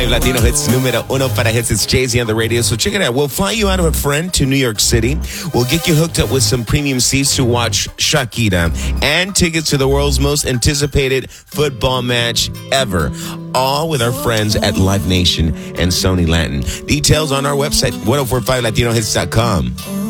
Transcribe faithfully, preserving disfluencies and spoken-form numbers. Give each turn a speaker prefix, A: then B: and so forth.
A: Latino hits numero uno para hits. It's Jay-Z on the radio. So check it out. We'll fly you out of a friend to New York City. We'll get you hooked up with some premium seats to watch Shakira and tickets to the world's most anticipated football match ever. All with our friends at Live Nation and Sony Latin. Details on our website, ten forty-five latino hits dot com.